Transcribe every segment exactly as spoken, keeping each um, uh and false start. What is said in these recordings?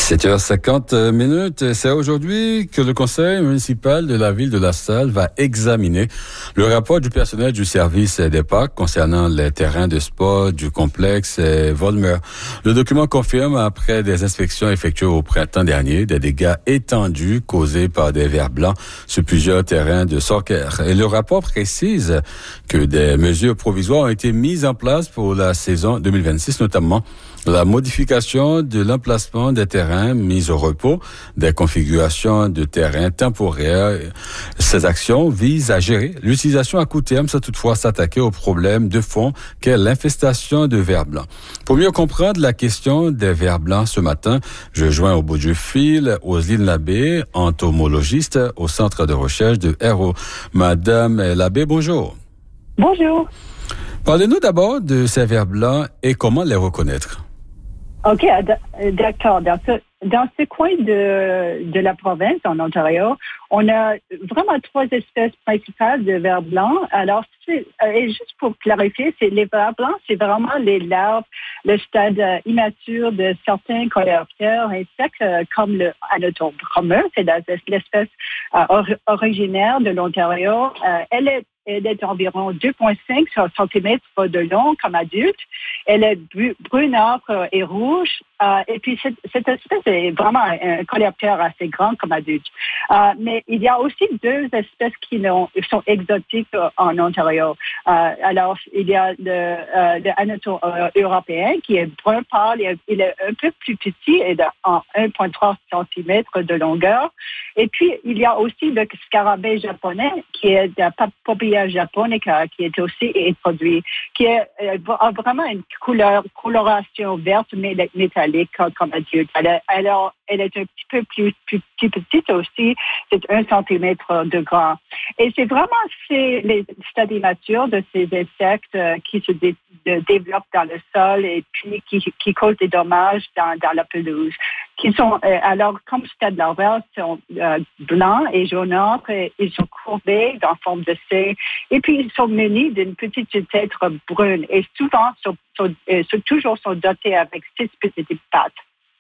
sept heures cinquante minutes, c'est aujourd'hui que le conseil municipal de la ville de La Salle va examiner le rapport du personnel du service des parcs concernant les terrains de sport du complexe Volmer. Le document confirme, après des inspections effectuées au printemps dernier, des dégâts étendus causés par des vers blancs sur plusieurs terrains de soccer. Et le rapport précise que des mesures provisoires ont été mises en place pour la saison deux mille vingt-six, notamment la modification de l'emplacement des terrains mis au repos, des configurations de terrains temporaires. Ces actions visent à gérer l'utilisation à court terme sans toutefois s'attaquer au problème de fond qu'est l'infestation de vers blancs. Pour mieux comprendre la question des vers blancs ce matin, je joins au bout du fil Oseline Labbé, entomologiste au Centre de recherche de Hérault. Madame Labbé, bonjour. Bonjour. Parlez-nous d'abord de ces vers blancs et comment les reconnaître. OK, d'accord. Dans ce, dans ce coin de, de la province, en Ontario, on a vraiment trois espèces principales de vers blancs. Alors, c'est, et juste pour clarifier, c'est les vers blancs, c'est vraiment les larves, le stade immature de certains coléoptères insectes, comme le Anotome brumeux, c'est l'espèce euh, or, originaire de l'Ontario. Euh, elle est Elle est d'environ deux virgule cinq centimètres de long comme adulte. Elle est brunâtre et rouge. Euh, et puis, cette, cette espèce est vraiment un coléoptère assez grand comme adulte. Euh, mais il y a aussi deux espèces qui sont exotiques en Ontario. Euh, alors, il y a le, euh, le Anotome européen qui est brun pâle. Il est un peu plus petit et de en un virgule trois centimètres de longueur. Et puis, il y a aussi le scarabée japonais qui est de Papillia japonica qui est aussi introduit, qui est, a vraiment une couleur, coloration verte métallique comme adulte. Alors, elle est un petit peu plus, plus, plus petite aussi, c'est un centimètre de grand. Et c'est vraiment c'est les stades immatures de ces insectes euh, qui se dé, de, développent dans le sol et puis qui, qui causent des dommages dans, dans la pelouse. Qui sont, euh, alors, comme stade larvaire, sont euh, blancs et jaunâtres, et ils sont courbés en forme de C, et puis ils sont munis d'une petite tête brune, et souvent, sont, sont, euh, sont toujours sont dotés avec six petites pattes.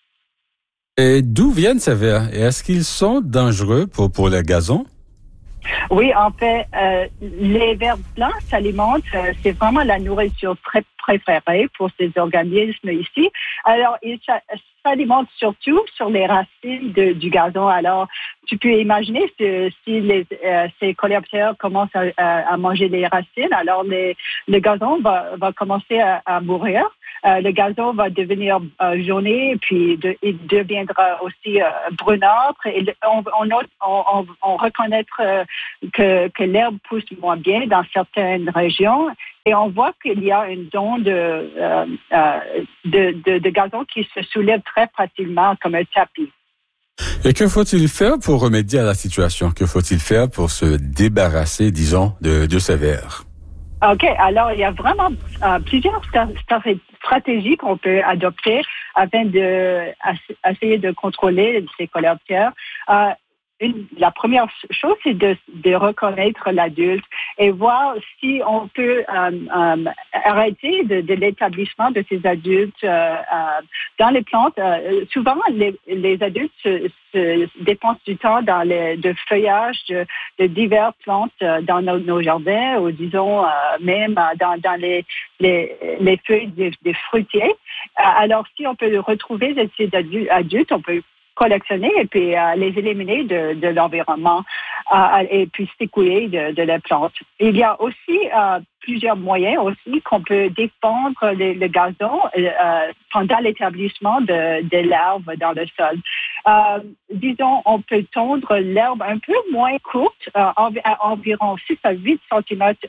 Et d'où viennent ces vers? Et est-ce qu'ils sont dangereux pour, pour les gazons? Oui, en fait, euh, les vers blancs s'alimentent, euh, c'est vraiment la nourriture très préférée pour ces organismes ici. Alors, ils s'alimentent surtout sur les racines de, du gazon. Alors, tu peux imaginer si, si les, euh, ces coléoptères commencent à, à manger les racines, alors les, le gazon va, va commencer à, à mourir. Euh, le gazon va devenir euh, jauné, puis de, il deviendra aussi euh, brunâtre. Et on, on, on, on reconnaîtra euh, que, que l'herbe pousse moins bien dans certaines régions. Et on voit qu'il y a une zone de, euh, euh, de, de, de gazon qui se soulève très facilement comme un tapis. Et que faut-il faire pour remédier à la situation? Que faut-il faire pour se débarrasser, disons, de, de ces vers? OK. Alors, il y a vraiment euh, plusieurs stratégies qu'on peut adopter afin de essayer de contrôler ces coléoptères. Euh, Une, la première chose, c'est de, de reconnaître l'adulte et voir si on peut euh, euh, arrêter de, de l'établissement de ces adultes euh, euh, dans les plantes. Euh, souvent, les, les adultes se, se dépensent du temps dans le de feuillage de, de diverses plantes euh, dans nos, nos jardins ou disons euh, même dans, dans les, les, les feuilles des, des fruitiers. Alors, si on peut retrouver ces adultes, on peut collectionner et puis euh, les éliminer de, de l'environnement euh, et puis s'écouler de, de la plante. Il y a aussi euh, plusieurs moyens aussi qu'on peut défendre le, le gazon euh, pendant l'établissement de, de l'herbe dans le sol. Euh, disons, on peut tondre l'herbe un peu moins courte, euh, à environ six à huit centimètres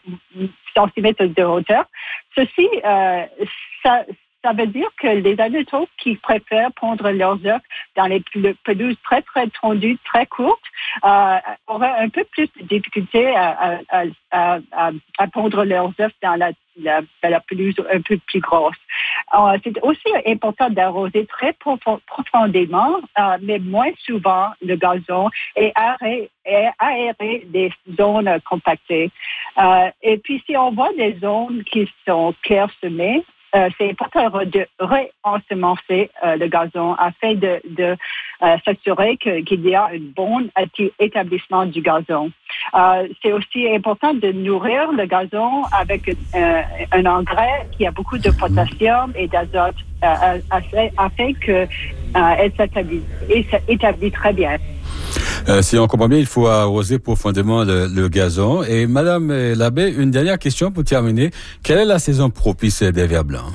de hauteur. Ceci, euh, ça Ça veut dire que les adultes qui préfèrent pondre leurs œufs dans les pelouses très, très tondues, très courtes, euh, auraient un peu plus de difficulté à, à, à, à, à pondre leurs œufs dans la, la, la pelouse un peu plus grosse. Euh, c'est aussi important d'arroser très profond, profondément, euh, mais moins souvent le gazon et aérer, et aérer des zones compactées. Euh, et puis, si on voit des zones qui sont clairsemées, euh, c'est important de réensemencer euh, le gazon afin de, de euh, s'assurer que, qu'il y a un bon établissement du gazon. Euh, c'est aussi important de nourrir le gazon avec euh, un engrais qui a beaucoup de potassium et d'azote euh, afin que euh, elle s'établit, elle s'établit très bien. Euh, si on comprend bien, il faut arroser profondément le, le gazon. Et Madame Labbé, une dernière question pour terminer. Quelle est la saison propice des vers blancs?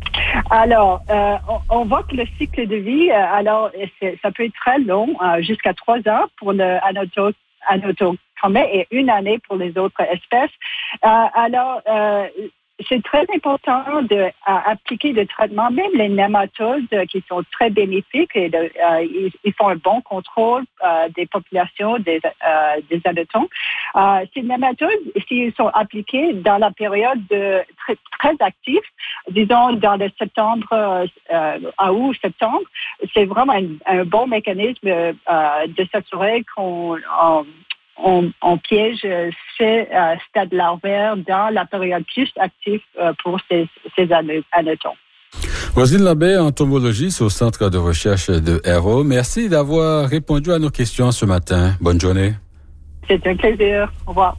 Alors, euh, on, on voit que le cycle de vie, euh, alors c'est, ça peut être très long, euh, jusqu'à trois ans pour le Anoto, Anotochomais et une année pour les autres espèces. Euh, alors, euh, c'est très important d'appliquer de, de traitements, même les nématodes euh, qui sont très bénéfiques et de, euh, ils, ils font un bon contrôle euh, des populations des, euh, des adolescents. Euh, ces nématodes, s'ils sont appliqués dans la période de, très, très active, disons dans le septembre, euh, à août, septembre, c'est vraiment un, un bon mécanisme euh, de s'assurer qu'on on, On, on piège ces euh, stades larvaires dans la période plus active euh, pour ces, ces anotons. Roselyne Labbé, entomologiste au Centre de recherche de Hérault. Merci d'avoir répondu à nos questions ce matin. Bonne journée. C'est un plaisir. Au revoir.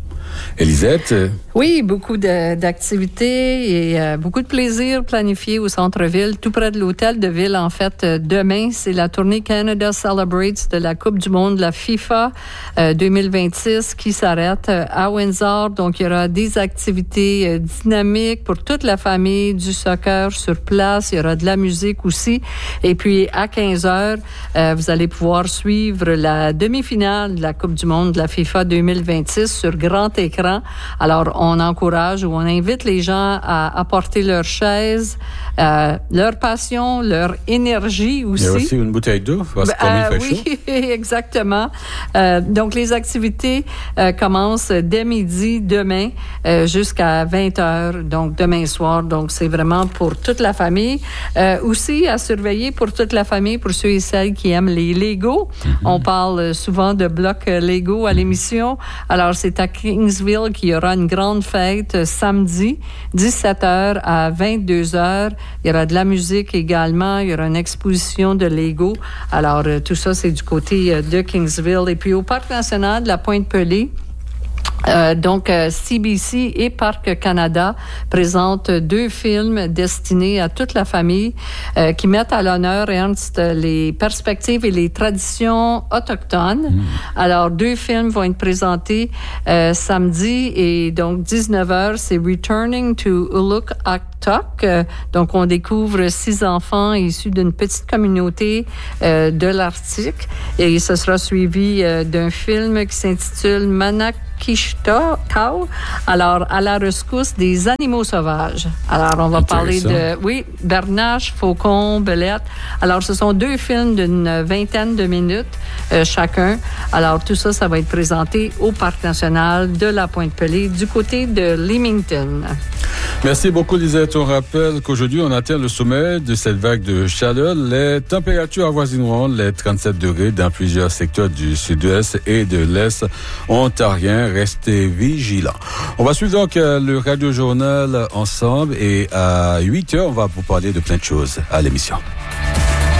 Elisette? Oui, beaucoup de, d'activités et euh, beaucoup de plaisir planifié au centre-ville, tout près de l'hôtel de ville. En fait, euh, demain, c'est la tournée Canada Celebrates de la Coupe du monde de la FIFA euh, deux mille vingt-six qui s'arrête euh, à Windsor. Donc, il y aura des activités euh, dynamiques pour toute la famille, du soccer sur place. Il y aura de la musique aussi. Et puis, à quinze heures, euh, vous allez pouvoir suivre la demi-finale de la Coupe du monde de la FIFA deux mille vingt-six sur grand écran. Alors, on encourage ou on invite les gens à apporter leurs chaises, euh, leur passion, leur énergie aussi. Il y a aussi une bouteille d'eau, parce que comme euh, il fait oui, chaud. exactement. Euh, donc, les activités euh, commencent dès midi demain euh, jusqu'à vingt heures, donc demain soir. Donc, c'est vraiment pour toute la famille. Euh, aussi, à surveiller pour toute la famille, pour ceux et celles qui aiment les Lego. Mm-hmm. On parle souvent de blocs Lego à l'émission. Alors, c'est à Kingsville qu'il y aura une grande fête samedi, dix-sept heures à vingt-deux heures. Il y aura de la musique également. Il y aura une exposition de Lego. Alors, euh, tout ça, c'est du côté euh, de Kingsville. Et puis, au Parc national de la Pointe-Pelée, Euh, donc, euh, C B C et Parc Canada présentent deux films destinés à toute la famille euh, qui mettent à l'honneur, Ernst, les perspectives et les traditions autochtones. Mmh. Alors, deux films vont être présentés euh, samedi et donc dix-neuf heures, c'est Returning to Uluk-Aktok. Euh, donc, on découvre six enfants issus d'une petite communauté euh, de l'Arctique et ce sera suivi euh, d'un film qui s'intitule Manak Kishta-Kau, alors à la rescousse des animaux sauvages. Alors, on va parler de, oui, bernache, faucon, belette. Alors, ce sont deux films d'une vingtaine de minutes euh, chacun. Alors, tout ça, ça va être présenté au Parc national de la Pointe-Pelée du côté de Leamington. Merci beaucoup, Lisette. On rappelle qu'aujourd'hui, on atteint le sommet de cette vague de chaleur. Les températures avoisineront les trente-sept degrés dans plusieurs secteurs du sud-ouest et de l'est ontarien. Restez vigilants. On va suivre donc le Radio-Journal ensemble et à huit heures, on va vous parler de plein de choses à l'émission.